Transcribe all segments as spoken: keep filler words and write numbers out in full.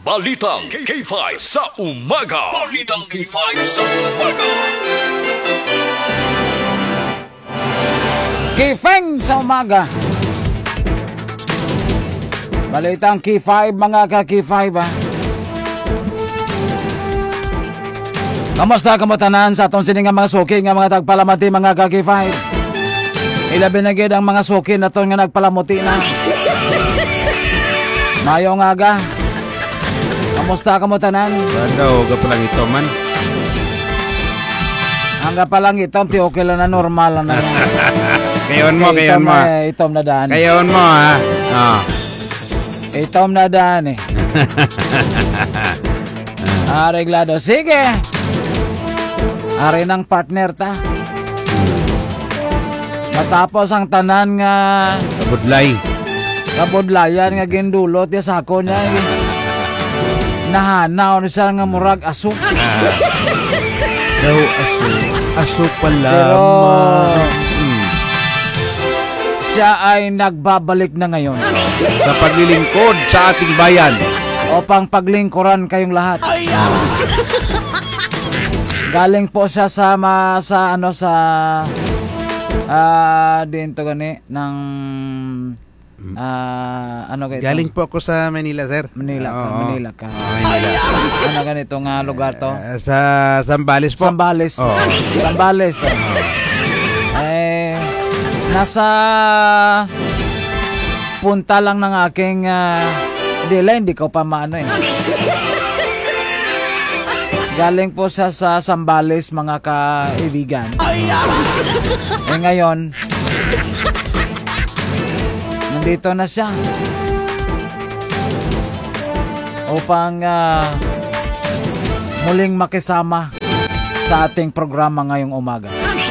Balitang K five sa umaga. Balitang K five sa umaga. Kifeng sa umaga. Balitang K five mga ka-K five ha. Kamusta kamutanan sa atong sining nga mga suki nga mga tagpalamati mga ka-K five. Ilabi na gid ang mga suki na to nga nagpalamuti na. Mayong aga. Kamusta kamutanan? Badaw ga palang ito man. Hangga pa lang itom ti okay lang na normal na. Kayon mo, kayon mo. Eh, itom na daan. Kayon mo ha. Oh. Itom na daan eh. Areglado. Sige. Ari ng partner ta. Matapos ang tanan nga Kabudlay. kabudlayan nga gindulot ya sako niya. Nahanaw ni siya nga murag asuk. Daw aso. Aso pala. Pero Hmm. siya ay nagbabalik na ngayon. Sa paglilingkod sa ating bayan. Upang paglingkuran kayong lahat. Galing po siya sa ma, sa ano sa ah din to gani ng ah ano kayo? Galing po ako sa Manila, sir. Manila ka, Oo. Manila ka. Oo, Manila. Ano ganito nga lugar to? Eh, sa Zambales po. Sambales. Oo. Sambales. Eh nasa punta lang ng aking uh, dila, hindi ko pa maano eh. Galing po siya sa Sambales mga kaibigan. Eh ngayon, nandito na siya upang uh, muling makisama sa ating programa ngayong umaga.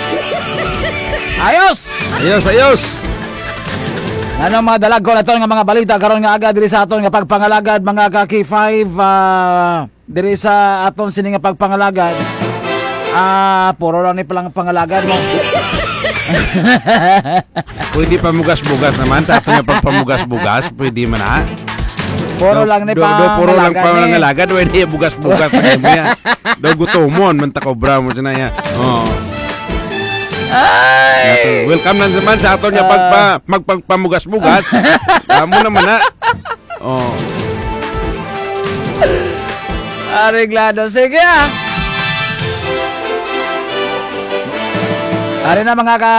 Ayos! Ayos, ayos. Ano mga dalagko na ito nga mga balita karon nga aga diri sa aton nga pagpangalagad mga ka-K five uh, diri sa aton sini nga pagpangalagad. Ah, uh, puro lang ni palang pangalagad mo. Pwede pa mugas-bugas naman sa ato nga pagpamugas-bugas, pwede man ha. Puro lang ni do, pang do, puro lang pangalagad, pangalagad, pwede bugas-bugas na mo ya. Do gutomon man ta cobra mo na ya. Oh. Ay! Welcome na naman sa aton nga pagpa magpagpamugas-bugas. Amo naman na. Oh. Areglado. Sige ah. Ari na mga ka...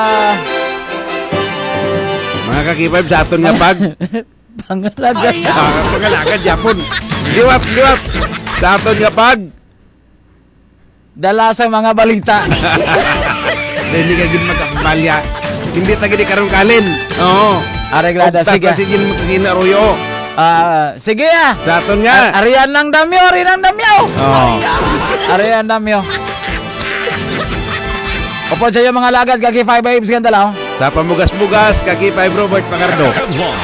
Mga kakibay sa aton nga pag Pangalagad. ah, pangalagad Japon. Liwat, liwat. Sa aton nga pag Dala sa mga balita. hindi ka din magkakabalya. Hindi na gini karong kalin. Oo. Areglado. Sige. Kasi din magkakinaruyo. Ah, sige ah. Sa aton nga. Arian ng damyo, arian ng damyo. Oo. Arian damyo. Opo sa iyo mga lagad, kaki five babes ganda lang. Sa pamugas-bugas, kakipay Robert Pacardo.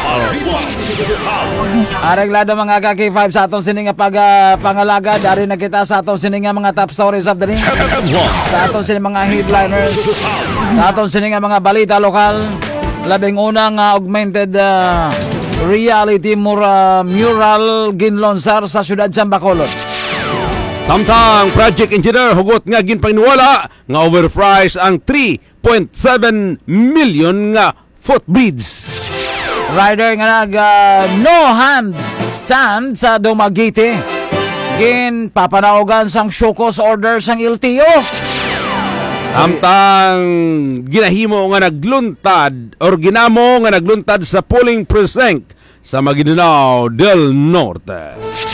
Areglado mga kaki five sa atong sining nga pag uh, pangalagad. Ari na kita sa atong sining nga mga top stories of the day. Sa atong sining mga headliners. Sa atong sining nga mga balita lokal. Labing unang uh, augmented uh, reality mura, mural ginlonsar sa syudad sa Bacolod. Samtang project engineer hugot nga ginpaniwala nga overprice ang three point seven million nga footbridge. Rider nga nag uh, no hand stand sa Dumaguete. Gin papanaogan sang Shukos order sang L T O. Samtang ginahimo nga nagluntad or ginamo nga nagluntad sa polling precinct sa Maguindanao del Norte.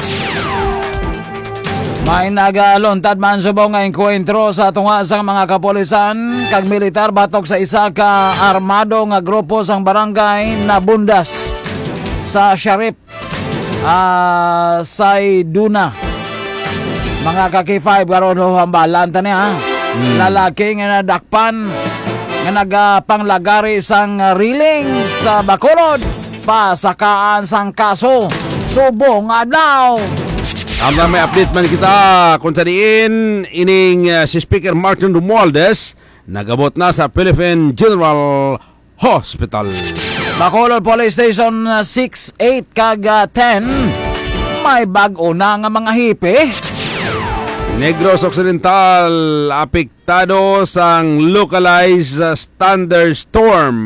May nagalontad man subaw nga enkwentro sa tunga sang mga kapolisan kag militar batok sa isa ka armado nga grupo sang barangay na bundas sa Sharif uh, Sayduna. Mga ka-K five karon ho hambalan tani ha. Hmm. Lalaki nga nadakpan nga nagapanglagari sang riling sa Bacolod pasakaan sang kaso subong adlaw. Amla may update man kita kung saniin ining uh, si Speaker Martin Romualdez nagabot na sa Philippine General Hospital. Bacolod Police Station uh, six, eight kag uh, ten may bag-o na nga mga hipe. Negros Occidental apektado sang localized uh, thunderstorm.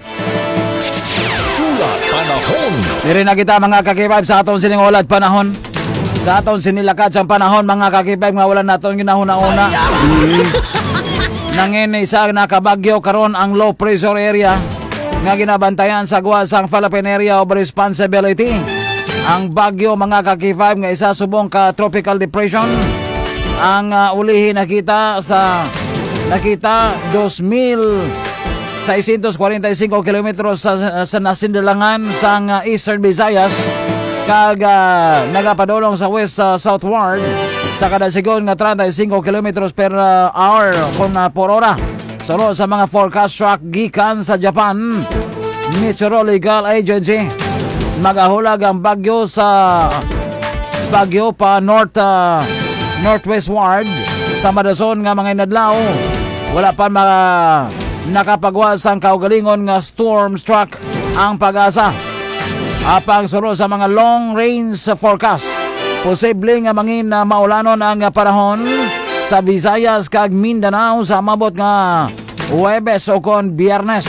Ulat panahon. Diri na kita mga kakibab sa aton sining ulat panahon. Sa aton sinilakad sa panahon mga kakibab nga wala naton ginahuna-una. Nangin isa nakabagyo karon ang low pressure area nga ginabantayan sa guwa sang Philippine Area of Responsibility. Ang bagyo mga kakibab nga isa subong ka tropical depression. Ang uh, ulihi nakita sa nakita two thousand six hundred forty-five kilometros sa, sa nasindalangan sa uh, Eastern Visayas kag uh, nagapadulong sa west uh, southward sa kada sigon nga thirty-five kilometros per uh, hour kung uh, por hora. Solo sa mga forecast track gikan sa Japan Meteorological Agency magahulag ang bagyo sa bagyo pa north uh, northwestward sa madason nga mga inadlaw. Wala pa mga nakapagwas ang kaugalingon nga storm struck ang Pag-asa. Apang suro sa mga long range forecast, posible nga mangin na maulanon ang panahon sa Visayas kag Mindanao sa mabot nga Huwebes o kon Biyernes.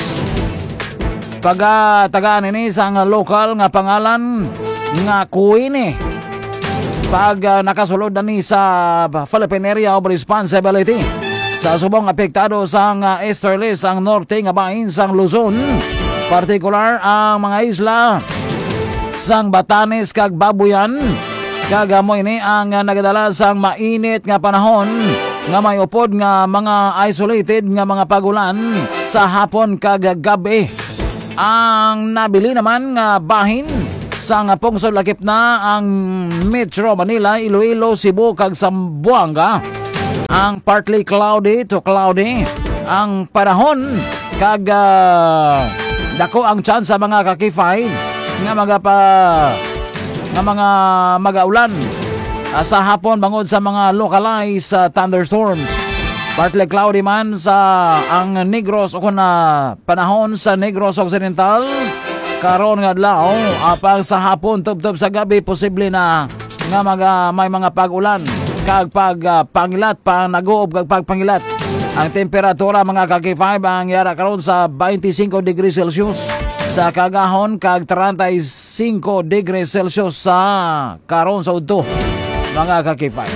Pagatagaan ini sa local nga pangalan nga Kuini. Pag uh, nakasulod na ni sa Philippine Area of Responsibility sa subong apektado sa uh, easterlies ang norte nga bahin sang Luzon, partikular ang mga isla sang Batanes kag Babuyan. Kagamo ini ang uh, nagadala sang mainit nga panahon nga may upod nga mga isolated nga mga pagulan sa hapon kag gabi. Ang nabili naman nga bahin sang pungsod lakip na ang Metro Manila, Iloilo, Cebu kag Zamboanga. Ang partly cloudy to cloudy ang panahon kag uh, dako ang chance sa mga kakifay nga magapa nga mga magaulan uh, sa hapon bangod sa mga localized uh, thunderstorms. Partly cloudy man sa ang Negros o kuna panahon sa Negros Occidental karon nga adlaw. Apang sa hapon tub-tub sa gabi posible na nga mga may mga pag-ulan kag pag uh, pangilat pa nag-uub kag pagpangilat. Ang temperatura mga kakifay ang yara karon sa twenty-five degrees Celsius sa Kagahon kag thirty-five degrees Celsius sa karon sa udto mga kakifay.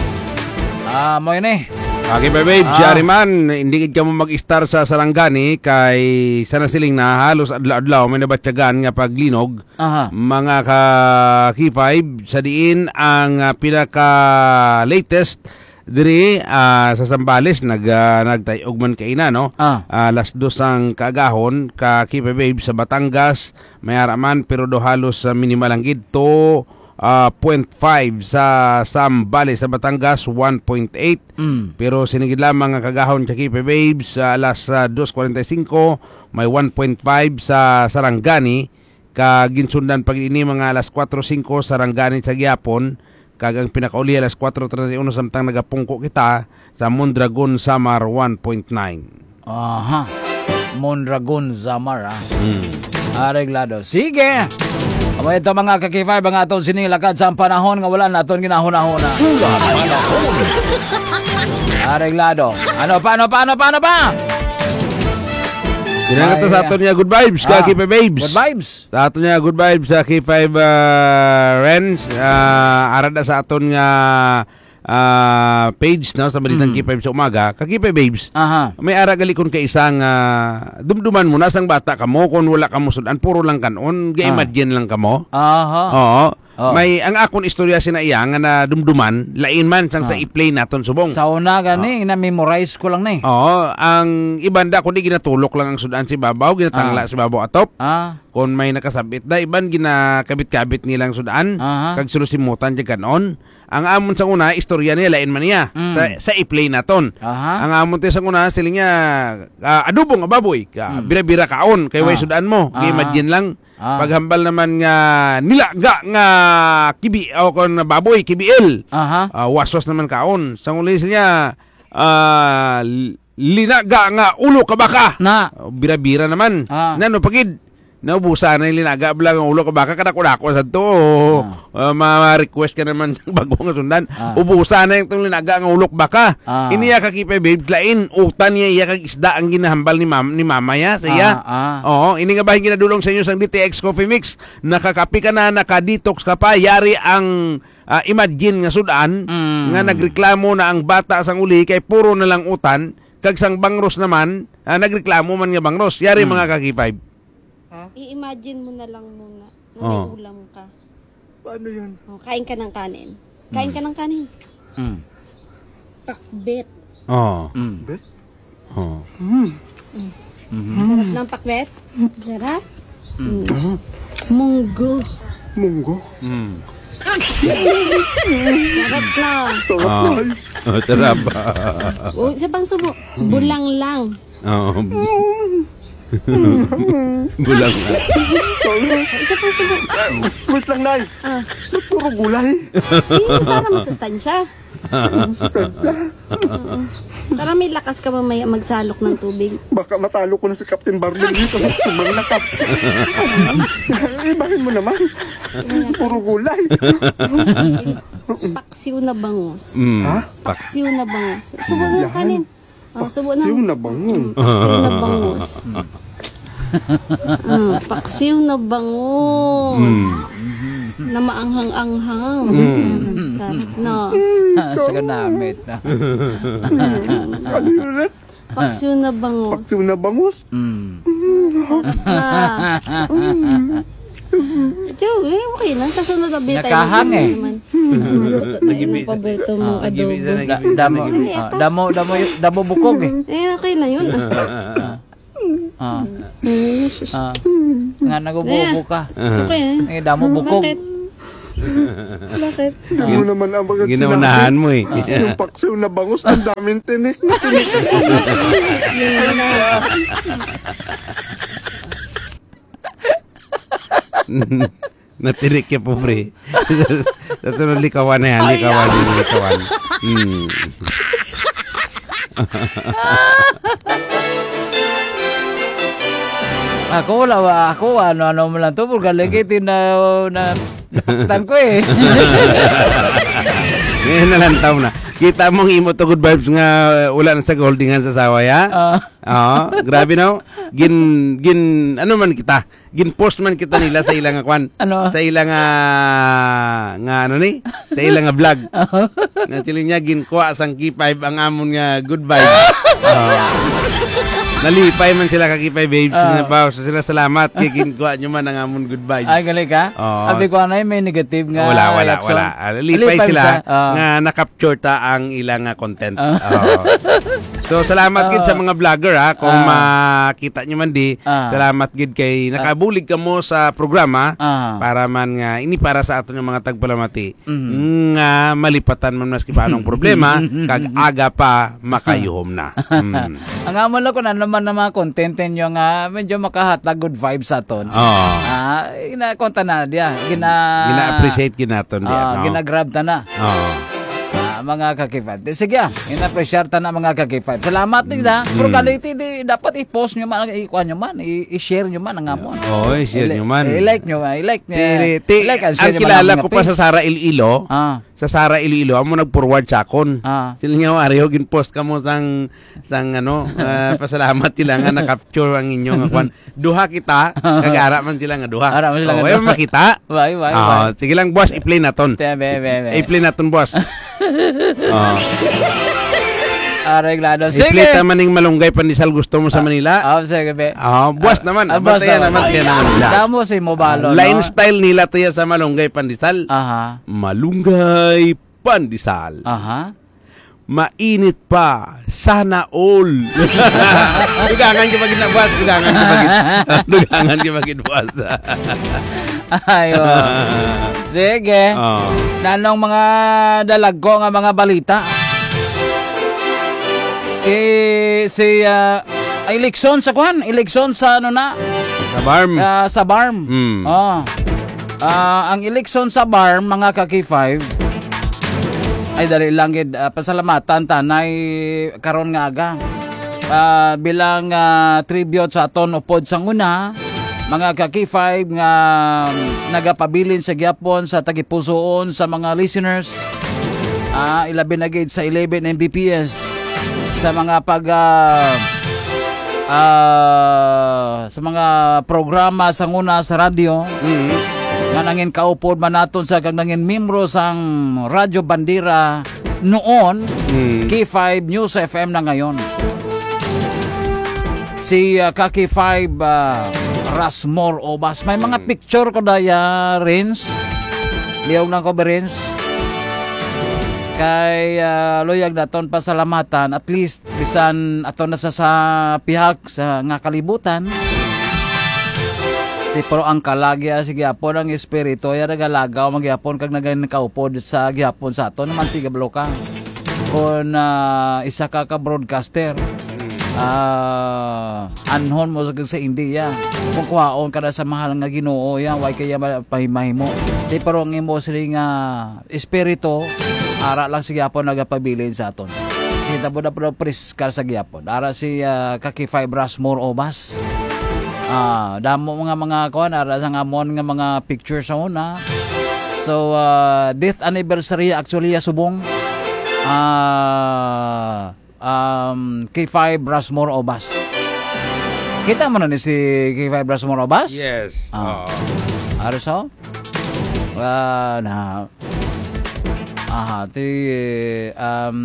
Ah, mo ini. Okay, babe, Ah. Jari man, hindi ka mo mag-star sa Sarangani kay sana siling na halos adlaw-adlaw may nabatyagan nga paglinog. Aha. Mga ka-K five sa diin ang uh, pinaka-latest diri uh, sa Zambales nag uh, nagtayog man kay ina no. Ah. Uh, las dos ang Kagahon ka K five babe sa Batangas may araman pero do halos uh, minimal lang gid to uh, zero point five sa Zambales sa Batangas one point eight. Mm. Pero sinigid lamang ang Kagahon sa K five babes sa alas uh, two forty-five may one point five sa Sarangani kag ginsundan pag ini mga alas four five sa Sarangani sa Gyapon kag ang pinakauli alas four thirty-one samtang nagapungko kita sa Mondragon Samar one point nine. Aha. Mondragon Samar ah. Hmm. Areglado. Sige. Amo ito mga kakifay mga aton sinilakad sa panahon nga wala naton ginahuna-huna. Ulat panahon. Areglado. Ano paano paano paano pa? Dinangata Ay, sa aton niya good vibes ka Ah, K five babes. Good vibes. Sa aton niya good vibes sa K five uh, Rens uh, arada sa aton nga uh, page no sa Balitang Mm. K five sa umaga ka K five babes. Aha. May ara galikon ka isang uh, dumduman mo nasang bata ka mo kung wala ka mo sudan puro lang kanon ga-imagine lang ka mo. Aha. Oo. Oh. May ang akon istorya sinaiya nga na dumduman lain man sang sa Ah. i-play naton subong. Sa una gani na-memorize ko lang ni. Oo, ang ibanda kundi ginatulok lang ang sudan si babaw, ginatangla Ah. si babaw atop. Ah. Kung may nakasabit da iban ginakabit-kabit nilang sudan Aha. kag sulusimutan di kanon. Ang amon sa una istorya niya lain man niya Mm. sa sa i-play naton. Aha. Ang amon te sa una siling niya uh, adobo nga baboy ka Mm. bira-bira kaon kay way Ah. sudan mo. Ah. Gi-imagine lang. Ah. Paghambal naman nga nilaga nga kibi o kon baboy kibiil. Aha. Uh, waswas naman kaon. Sa ulis niya uh, linaga nga ulo ka baka. Na. Bira-bira naman. Ah. Nano pagid naubusan na yung linaga lang ang ulo ko baka kadako-dako sa to. Ah. Uh, ma-request ka naman ng bagong sundan. Ah. Ubusan na yung itong linaga ang ulo ko baka. Ah. Iniya kakipay babe, lain utan niya iya kag isda ang ginahambal ni mama ni mama ya sa iya. Ah. Ah. Oo, ini nga bahin ginadulong sa inyo sang D T X Coffee Mix. Nakakapi ka na, naka-detox ka pa, yari ang uh, imagine nga sudan mm. nga nagreklamo na ang bata sang uli kay puro na lang utan, kag sang bangros naman, uh, nagreklamo man nga bangros. Yari mm. mga kakipay. Huh? I-imagine mo na lang muna na may oh. ulam ka. Paano yun? Oh, kain ka ng kanin. Kain mm. ka ng kanin. Mm. Pakbet. Oh. Mm. Bet? Oh. Mm. Mm. Mm-hmm. Sarap ng pakbet? Sarap? Mm. Mm. Munggo. Munggo? Mm. Sarap na. Sarap na. Oh, sarap. Oh, isa pang subo. Bulang lang. Oh. Bulang na. Isa pang subo. Wait lang, Nay. Ah. Ba't puro gulay? Hindi, para masustansya. Sustansya? Para may lakas ka mamaya magsalok ng tubig. Baka matalo ko na si Captain Barney dito. Subang lakas. Ibahin mo naman. Puro gulay. Paksiw na bangus. Mm. Ha? Paksiw na bangus. Subo na kanin. Oh, subo na. Paksiw na bangus. Paksiw na bangus. Mm, paksiw na bangus. Mm. Na maanghang-anghang. Mm. Sarap na. Sa ganamit na. Ano yun ulit? Paksiw na bangus. Paksiw na bangus? Mm. Tiyo, eh, okay lang. Kasunod na bita. Nakahang eh. Ano paborito mong adobo? Da- Damo, ah, damo, damo, damo bukog eh. Eh, okay na yun. Ah. Eh, sus. Ah. Nga nagububo ka. Okay. Eh, damo bukog. Bakit? Bakit? Ano naman ang bagat Ginaunahan mo eh. Yung paksiw na bangus, ang daming tinik na tinik. Yun na. Natirik ya pobre. Sa sunod likawan na yan, likawan, likawan. Hmm. Ako wala, ako ano ano mo lang to, purga lagi na na napaktan ko eh. Ngayon na lang taon na. Kita mong imo to good vibes nga wala na sa holdingan sa sawa ya. Oo. Uh. Grabe no. Gin gin ano man kita. Gin post man kita nila sa ilang kwan. Ano? Sa ilang uh, nga ano ni? Sa ilang uh, vlog. Uh. Nga tiling niya gin kuha sang K five ang amon nga good vibes. Uh. Nalipay man sila kakipay babes. Uh. Na so sila salamat kay gin kuha nyo man ang amon good vibes. Ay gali ka? Uh. Abi ko anay may negative nga. Wala wala reaction. wala. Uh, lipay sila uh. nga na-capture ta ang ilang uh, content. Uh. Uh. So salamat uh. gid sa mga vlogger ha kung uh. makita nyo man di. Uh. Salamat gid kay nakabulig ka mo sa programa uh. para man nga ini para sa aton yung mga tagpalamati mm-hmm. nga malipatan man maski paanong problema kag aga pa makayuhom na. Mm. Ang amon lang ko na naman na mga content nyo nga medyo makahatag good vibes sa aton. Oh. Ah, ina-konta na dia. Gina gina-appreciate kinaton dia. Uh, no? Gina-grab ta na. Oh. Mga kakipad. Sige, ina-appreciate ta na mga kakipad. Salamat nila. Mm. Pero kaliti di dapat i-post nyo man, i-kuha nyo man, i-share nyo man ang amon. Oo, oh, i-share nyo man. I-like nyo, i-like nyo. I-like and share nyo man. Ang kilala ko pa sa Sara Iloilo, ah. sa Sara Iloilo, amo nag-forward sa akon. Ah. Sila nga, Ario, gin-post ka mo sang, sang ano, uh, pasalamat sila nga na-capture ang inyong akwan. Duha kita, kagara man sila nga duha. Ara man sila nga duha. Ayaw makita. Bye, bye, bye. Sige lang, boss, i-play naton. I-play naton, boss. Oh. Areglado. Sige. I-play naman ng malunggay pandesal gusto mo sa Manila. Ah, oh, sige be. Ah, oh, buwas naman. Ah, basta yan naman yan naman nila. Damo si Mobalo, line no? style nila to sa malunggay pandesal. Aha. Malunggay pandesal. Aha. Mainit pa. Sana all. Dugangan ka magin na buwas. Dugangan ka magin. Dugangan ka magin buwas. Ayo. Sige. Oh. Nanong mga dalago nga mga balita. Eh, si uh, eleksyon sa kuhan. Eleksyon sa ano na? Sa barm. Uh, sa barm. Mm. Oh. Uh, ang eleksyon sa barm, mga kaki five, ay dali lang gid uh, pasalamatan tanay karon nga aga uh, bilang uh, tribute sa aton upod sang una mga ka-K five nga nagapabilin sa gyapon sa tagipusoon sa mga listeners. Ah, ilabi na gid sa eleven M B P S sa mga pag uh, uh, sa mga programa sa nguna sa radyo. Mm. Nga nangin kaupod man naton sa kag nangin membro sang Radyo Bandera noon. Mm. K five News F M na ngayon. Si uh, ka-K five uh, Rasmor Obas. May mga picture ko daya, Rins. Liyaw na ko ba, Rins? Kay uh, loyag naton pasalamatan. At least, bisan aton na sa, sa pihak sa nga kalibutan. Di pero ang kalagya si gyapon ang espiritu ay nagalagaw magyapon kag naganin kaupod sa gyapon sa aton naman tiga bloka. Kung uh, isa ka ka broadcaster. Ah, uh, anhon mo sa India. Kung kuhaon ka na sa mahal nga Ginoo yan, why kaya pahimay mo. Di pero ang imo sila nga espiritu, ara lang si gyapon nagapabilin sa aton. Kita po na po priskal sa gyapon. Ara si uh, ka-K five Rasmor Obas. Ah, damo mga mga kuan ara sa ngamon nga mga pictures sa una. So uh, death anniversary actually ya subong. Ah, um, K five Rasmor Obas. Kita mo na ni si K five Rasmor Obas? Yes. Ah. Oo. Ano so? Uh, na ah, ti um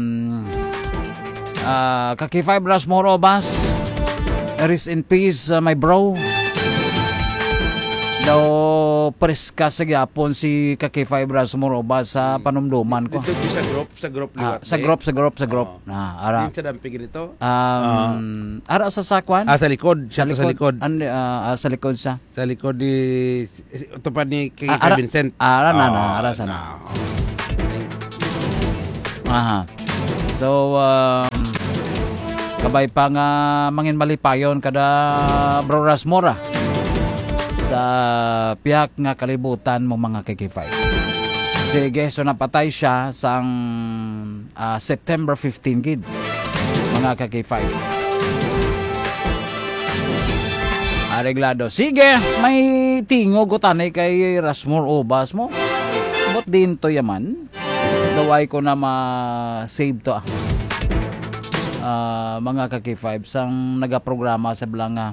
uh, ka-K five Rasmor Obas. Rest in peace, uh, my bro. Daw preska sa gyapon si ka-K five Rasmor Obas sa panumduman ko. Dito sa group, sa group Ah, liwat. sa group, sa group, sa group. Oo. Na, ara. Sa dampig nito. Um, ara sa sakwan? Ah, sa likod. sa Sa likod. Sa likod. An, ah, ah, sa likod sa. Sa likod di ito pa ni kay Ah, ara- Vincent. ara na, na, Oo, ara sa na. na. Aha. So, um, kabay pa nga mangin malipayon kada Bro Rasmora sa pihak nga kalibutan mo mga K K five. Sige, so napatay siya sang uh, September fifteenth gid mga K K five. Areglado. Sige, may tingog ko tanay kay Rasmor Obas mo. Bot din to yaman. Gaway ko na ma-save to ah. Uh, mga ka-K five sang nagaprograma sa Blanga.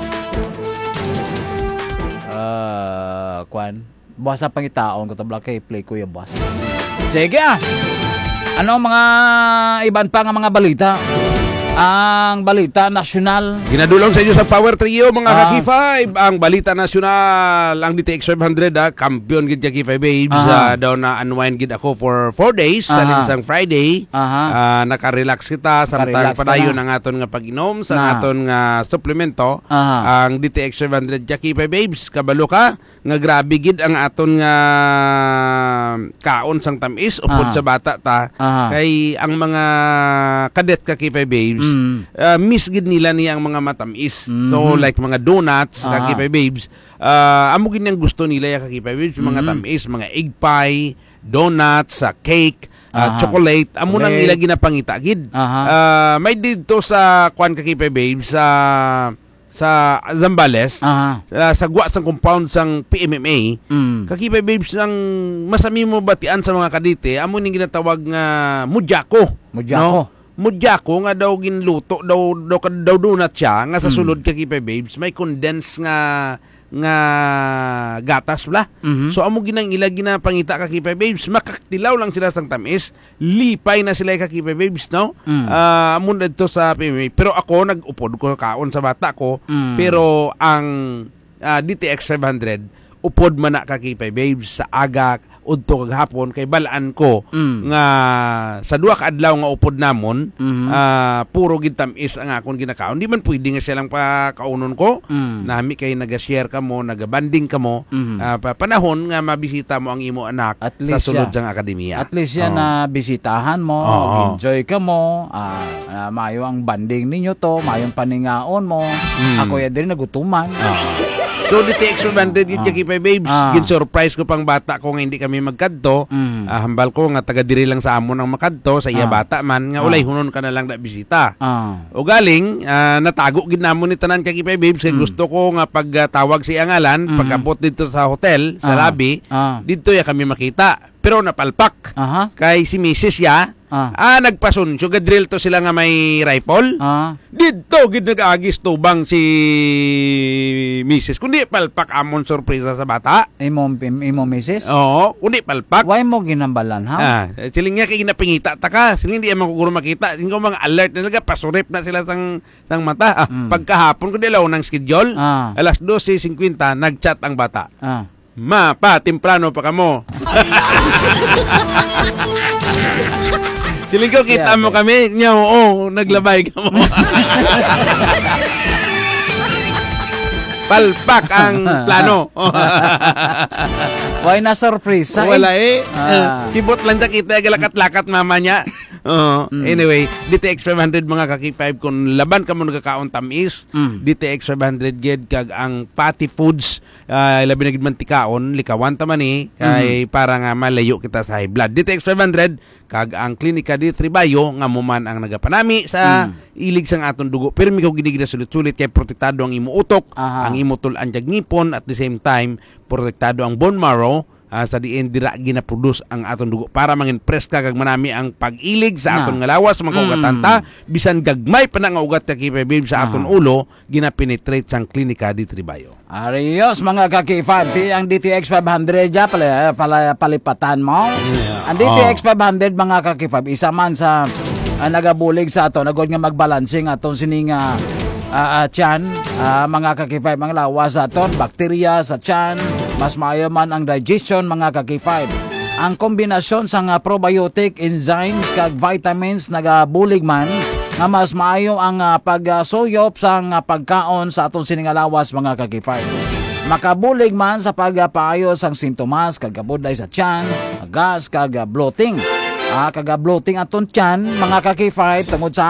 Uh, kwan. Basta pangitaon ko tabla kay play ko yung boss. Sige ah. Ano mga iban pa nga mga balita? Ang balita nasyonal. Ginadulong sa inyo sa Power Trio mga Ah. ka-K five. Ang balita nasyonal, ang D T X five hundred ah, kampiyon gid ka K five babes. Aha. Ah, daw na unwind gid ako for four days sa Aha. linsang Friday. Aha. Ah, naka-relax kita samtang Naka-relax ka padayon na. ang aton nga pag-inom sa Na. aton nga suplemento. Aha. Ang D T X five hundred ka K five babes, kabalo ka nga grabe gid ang aton nga kaon sang tamis upod Aha. sa bata ta. Aha. Kay ang mga kadet ka K five babes, Mm. uh, miss gid nila niya ang mga matamis. Mhm. So like mga donuts, Ah. kakipay babes, uh, amo gid niyang gusto nila yung kakipay babes, yung mga Mhm. tamis, mga egg pie, donuts, uh, cake, uh, Aha. chocolate, amo nang Chocolate. ila ginapangita gid. Aha. Uh, may dito sa kwan kakipay babes sa sa Zambales, Aha. uh, sa gwa sang compound sang P M M A. Mm. Kakipay babes ang masami mo batian sa mga kadite, amo ning ginatawag nga mudyako. Mudyako. Mudyako nga daw ginluto daw daw daw donut siya nga sa Mm. sulod ka kipay babes may condense nga nga gatas bla. Mhm. So amo ginang ila ginapangita ka kipay babes makaktilaw lang sila sang tamis, lipay na sila ka kipay babes no. Mm. Ah, amo dito sa P M M A. Pero ako nag-upod ko kaon sa bata ko, Mm. pero ang ah, D T X five hundred upod man na ka kipay babes sa aga udto kag hapon kay balaan ko Mm. nga sa duha ka adlaw nga upod namon Mhm. ah, puro gid tamis ang akon ginakaon. Di man pwede nga silang pa kaunon ko. Mm. Nami kay naga-share ka mo, naga-banding ka mo. Mhm. Ah, pa- panahon nga mabisita mo ang imo anak At sa least sulod siya. sang akademiya. At least yan Oo. na bisitahan mo, Oo. enjoy ka mo, ah, ah, mayo ang banding ninyo to, mayo ang paningaon mo. Mm. Ako yan din nagutuman. Oo. So, D T X five hundred yung Jackie five babes. Ah. Gin-surprise ko pang bata ko nga hindi kami magkadto. Mm. Ah, hambal ko nga taga-diri lang sa amon ang makadto, sa iya Ah. bata man, nga Ah. ulay hunon ka na lang na bisita. Ah. O galing, ah, natago gid namon ni tanan kay Kipay Babes kay gusto ko nga pagtawag si Angalan, pagkabot dito sa hotel, sa Ah. lobby, Ah. dito ya kami makita. Pero napalpak. Aha. Kay si Missus ya, Ah. ah, nagpasunsyo, gadrill to sila nga may rifle. Ah. Dito gid nag-agis tubang si Missus kundi palpak amon sorpresa sa bata. Imo imo misis. Oo, kundi palpak. Why mo ginambalan ha? Ah, siling nga kay ginapingita ta ka. Siling hindi man kuguro makita. Sing mga alert na naga pasurip na sila sang sang mata. Ah, pagkahapon ko dilaw ng schedule. Ah. Alas twelve fifty nagchat ang bata. Ah. Ma, pa, temprano pa kamo. Siling ko kita Yeah, mo kami. Nya, oo, naglabay ka mo. Palpak ang plano. Why na surprise? Sa Wala eh. Ah. Kibot lang siya kita, galakat-lakat mama niya. Oo. Anyway, D T X five hundred mga kaki five kung laban ka mo nagkakaon tamis, Mm. D T X five hundred gid kag ang fatty foods, uh, labi na gid mantikaon, likawan ta man eh, kay para nga malayo kita sa high blood. D T X five hundred kag ang Klinika D three Bio nga mo man ang nagapanami sa ilig sang aton dugo. Pero mi ko gid sulit-sulit kay protektado ang imo utok, Aha. ang imo tul-an jag ngipon, at the same time protektado ang bone marrow. Ah, sa diin dira gina-produce ang aton dugo para mangin preska kag manami ang pag-ilig sa aton Na. nga lawas mga Mm. ugatan ta bisan gagmay pa na nga ugat ka Kipay Babe sa aton Ah. ulo gina-penetrate sang Klinika D three Bio. Arios mga kaki five, ti ang D T X five hundred ja pala, pala palipatan mo. Ang D T X five hundred mga kaki five isa man sa ah, nagabulig sa ato nagod nga magbalancing aton sining ah, ah, ah, tiyan, ah, mga kaki five ang lawas sa aton, bakterya sa tiyan, mas maayo man ang digestion mga kaki five. Ang kombinasyon sa nga probiotic, enzymes kag vitamins nagabulig man nga mas maayo ang uh, pagsuyop sa nga pagkaon sa atong sining lawas mga kagifay. Makabulig man sa pagpaayos ang sintomas kag kabudlay sa tiyan, gas kag bloating. Ah, kag bloating aton tiyan mga kagifay tungod sa